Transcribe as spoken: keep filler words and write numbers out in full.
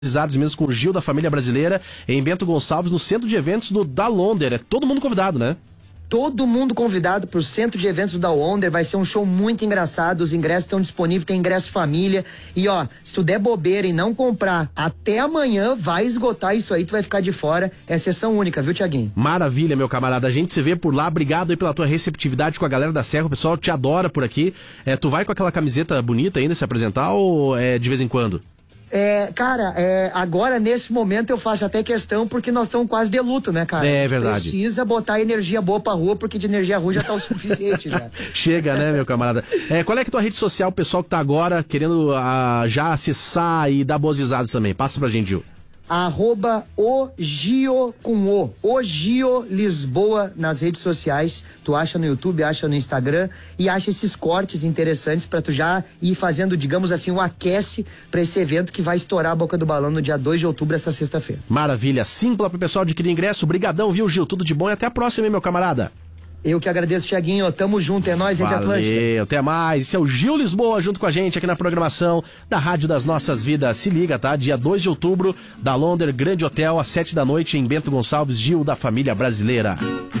mesmo com o Gil da Família Brasileira, em Bento Gonçalves, no centro de eventos do Da Londer. É todo mundo convidado, né? Todo mundo convidado para o centro de eventos da Wonder. Vai ser um show muito engraçado. Os ingressos estão disponíveis, tem ingresso família. E ó, se tu der bobeira e não comprar até amanhã, vai esgotar isso aí, tu vai ficar de fora. É sessão única, viu, Tiaguinho? Maravilha, meu camarada. A gente se vê por lá. Obrigado aí pela tua receptividade com a galera da Serra. O pessoal te adora por aqui. É, tu vai com aquela camiseta bonita ainda se apresentar ou é de vez em quando? É, cara, é, agora nesse momento eu faço até questão porque nós estamos quase de luto, né, cara? É verdade. Precisa botar energia boa pra rua porque de energia ruim já tá o suficiente já. Chega, né, meu camarada? É, qual é que é a tua rede social, o pessoal que tá agora querendo uh, já acessar e dar boas risadas também? Passa pra gente, Gil. Arroba o Gio com o, o Gio Lisboa nas redes sociais. Tu acha no YouTube, acha no Instagram e acha esses cortes interessantes pra tu já ir fazendo, digamos assim, um aquece pra esse evento que vai estourar a boca do balão no dia dois de outubro, essa sexta-feira. Maravilha, simples pro pessoal adquirir ingresso. Brigadão, viu, Gil? Tudo de bom e até a próxima, hein, meu camarada? Eu que agradeço, Tiaguinho. Tamo junto, é nóis, Rede Atlântica. Valeu, até mais. Esse é o Gil Lisboa junto com a gente aqui na programação da Rádio das Nossas Vidas. Se liga, tá? Dia dois de outubro, da Londer, Grande Hotel, às sete da noite, em Bento Gonçalves, Gil da Família Brasileira.